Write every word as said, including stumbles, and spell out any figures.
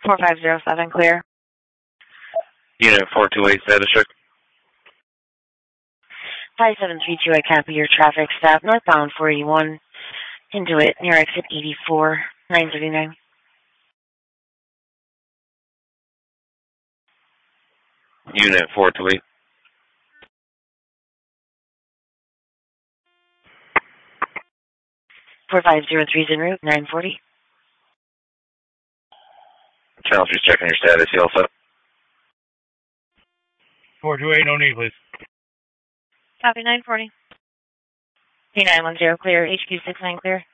four five zero seven, clear. Unit four two eight, status check. five seven three two, I copy your traffic stop. Northbound four eighty-one. Into it, near exit eighty-four, nine thirty-nine. Unit four two eight. four five zero three is en route, nine forty. Channel three checking your status, you all set? four two eight, no need, please. Copy, nine forty. P nine one zero, clear. H Q six nine, clear.